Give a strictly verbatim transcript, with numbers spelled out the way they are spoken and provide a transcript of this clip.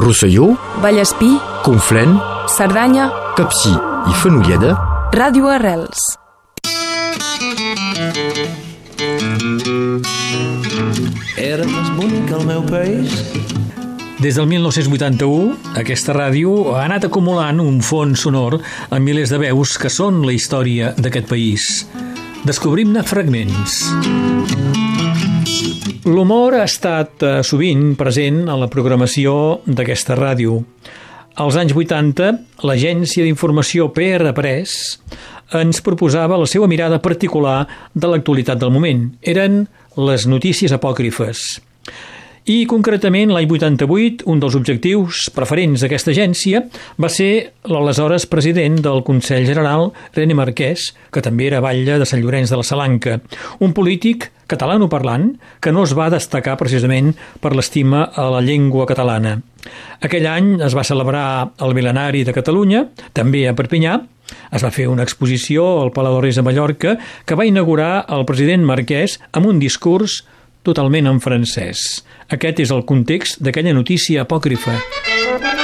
Rosselló, Vallespí, Conflent, Cerdanya, Capcir i Fenolleda. Ràdio Arrels. Era més bonic el meu país. Des del mil nou-cents vuitanta-u, aquesta ràdio ha anat acumulant un fons sonor amb milers de veus que són la història d'aquest país. Descobrim-ne fragments. L'humor ha estat eh, sovint present a la programació d'aquesta ràdio. Als anys vuitanta, l'agència d'informació P R Press ens proposava la seva mirada particular de l'actualitat del moment. Eren les notícies apòcrifes. I concretament l'any vuitanta-vuit, un dels objectius preferents d'aquesta agència va ser l'aleshores president del Consell General, René Marquès, que també era batlle de Sant Llorenç de la Salanca, un polític catalanoparlant que no es va destacar precisament per l'estima a la llengua catalana. Aquell any es va celebrar el Mil·lenari de Catalunya, també a Perpinyà. Es va fer una exposició al Palau de Reis de Mallorca que va inaugurar el president Marquès amb un discurs totalment en francès. Aquest és el context d'aquella notícia apòcrifa.